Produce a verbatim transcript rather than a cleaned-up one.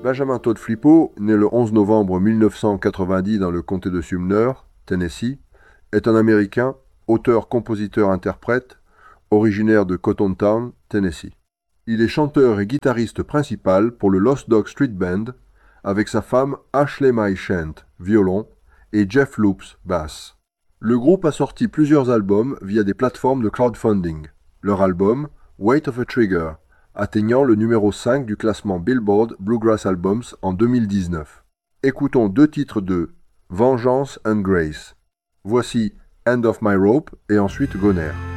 Benjamin Todd Flippo, né le onze novembre mille neuf cent quatre-vingt-dix dans le comté de Sumner, Tennessee, est un Américain, auteur, compositeur, interprète, originaire de Cottontown, Tennessee. Il est chanteur et guitariste principal pour le Lost Dog Street Band, avec sa femme Ashley Mae Shant, violon, et Jeff Loops, basse. Le groupe a sorti plusieurs albums via des plateformes de crowdfunding. Leur album, Weight of a Trigger, atteignant le numéro cinq du classement Billboard Bluegrass Albums en deux mille dix-neuf. Écoutons deux titres de Vengeance and Grace. Voici End of My Rope et ensuite Goner.